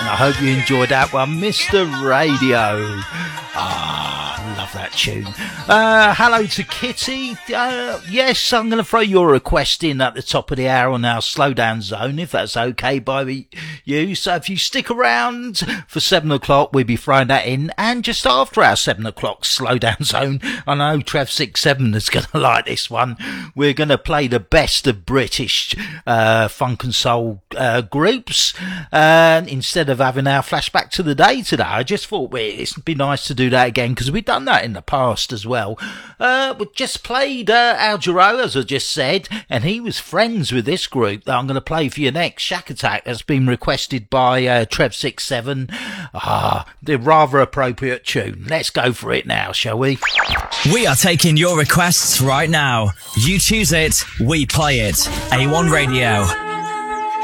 And I hope you enjoyed that one, Mr. Radio. Love that tune. Hello to Kitty. Yes, I'm going to throw your request in at the top of the hour on our Slowdown Zone, if that's okay by you. So if you stick around for 7 o'clock, we'll be throwing that in. And just after our 7 o'clock Slowdown Zone, I know Trev67 is going to like this one. We're going to play the best of British funk and soul groups. Instead of having our flashback to the day today, I just thought it'd be nice to do that again, because we've done that in the past as well. We just played Al Jarreau, as I just said, and he was friends with this group that I'm going to play for you next, Shack Attack. That's been requested by Trev67. The rather appropriate tune. Let's go for it now, shall we? We are taking your requests right now. You choose it, we play it. A1 Radio.